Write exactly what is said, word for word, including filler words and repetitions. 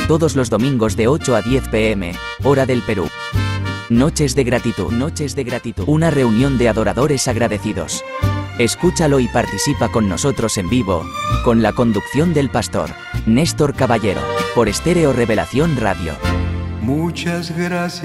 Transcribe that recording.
todos los domingos de ocho a diez pe eme, hora del Perú. Noches de gratitud, noches de gratitud, una reunión de adoradores agradecidos. Escúchalo y participa con nosotros en vivo, con la conducción del pastor Néstor Caballero, por Estéreo Revelación Radio. Muchas gracias.